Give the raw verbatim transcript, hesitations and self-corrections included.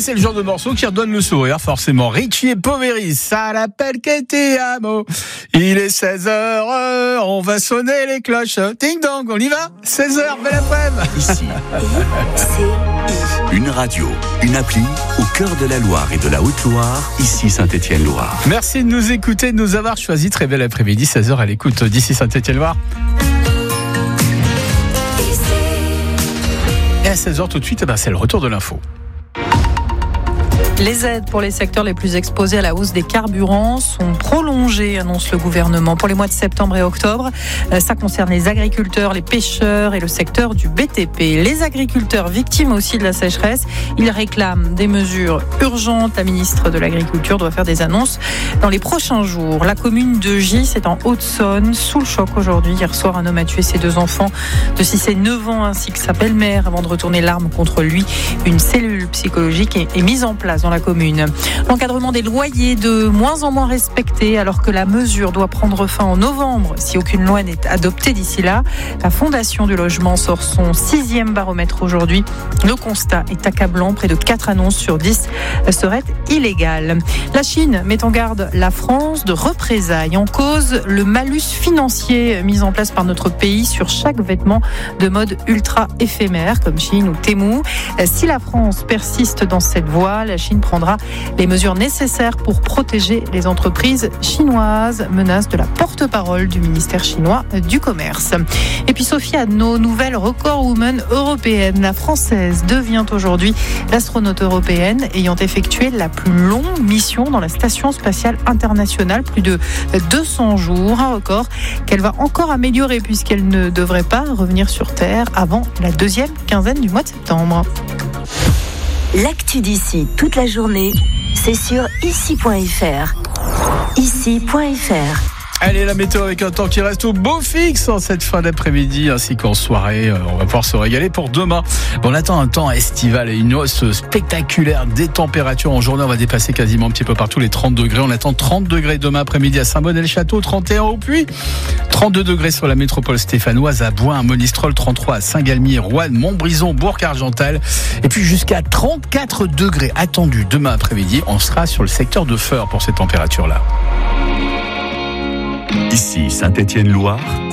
ben, c'est le genre de morceau qui redonne le sourire, forcément. Richie et Poveri, ça l'appelle que ti amo. Il est seize heures, on va sonner les cloches. Ding dong, on y va? seize heures, belle après-midi. Ici, une radio, une appli au cœur de la Loire et de la Haute-Loire, ici Saint-Étienne-Loire. Merci de nous écouter, de nous avoir choisi. Très belle après-midi, seize heures à l'écoute d'ici Saint-Étienne-Loire. Et à seize heures tout de suite, eh ben, c'est le retour de l'info. Les aides pour les secteurs les plus exposés à la hausse des carburants sont prolongées, annonce le gouvernement, pour les mois de septembre et octobre. Ça concerne les agriculteurs, les pêcheurs et le secteur du B T P. Les agriculteurs, victimes aussi de la sécheresse, ils réclament des mesures urgentes. La ministre de l'Agriculture doit faire des annonces dans les prochains jours. La commune de Gis est en Haute-Saône, sous le choc aujourd'hui. Hier soir, un homme a tué ses deux enfants de six et neuf ans ainsi que sa belle-mère avant de retourner l'arme contre lui. Une cellule psychologique est, est mise en place dans la commune. L'encadrement des loyers de moins en moins respecté alors que la mesure doit prendre fin en novembre si aucune loi n'est adoptée d'ici là. La Fondation du logement sort son sixième baromètre aujourd'hui. Le constat est accablant. Près de quatre annonces sur dix seraient illégales. La Chine met en garde la France de représailles en cause le malus financier mis en place par notre pays sur chaque vêtement de mode ultra éphémère comme Chine ou Temu. Si la France persiste dans cette voie, la Chine prendra les mesures nécessaires pour protéger les entreprises chinoises, menace de la porte-parole du ministère chinois du Commerce. Et puis Sophie Adno, nouvelle record woman européenne. La française devient aujourd'hui l'astronaute européenne ayant effectué la plus longue mission dans la station spatiale internationale, plus de deux cents jours, un record qu'elle va encore améliorer puisqu'elle ne devrait pas revenir sur Terre avant la deuxième quinzaine du mois de septembre. L'actu d'ici toute la journée, c'est sur ici point f r. ici point f r. Allez, la météo avec un temps qui reste au beau fixe en cette fin d'après-midi ainsi qu'en soirée. On va pouvoir se régaler pour demain. On attend un temps estival et une hausse spectaculaire des températures. En journée, on va dépasser quasiment un petit peu partout les trente degrés. On attend trente degrés demain après-midi à Saint-Bonnet-le-Château, trente et un au Puy, trente-deux degrés sur la métropole stéphanoise, à Boin, à Monistrol, trente-trois à Saint-Galmier, Roanne, Montbrison, Bourg-Argental. Et puis jusqu'à trente-quatre degrés attendus demain après-midi. On sera sur le secteur de Feurs pour ces températures-là. Ici Saint-Étienne-Loire,